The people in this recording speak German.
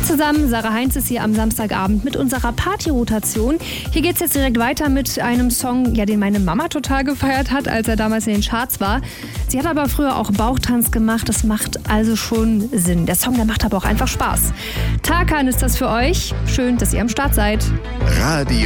Zusammen, Sarah Heinz ist hier am Samstagabend mit unserer Partyrotation. Hier geht's jetzt direkt weiter mit einem Song, ja, den meine Mama total gefeiert hat, als er damals in den Charts war. Sie hat aber früher auch Bauchtanz gemacht, das macht also schon Sinn. Der Song, der macht aber auch einfach Spaß. Tarkan ist das für euch. Schön, dass ihr am Start seid. Radio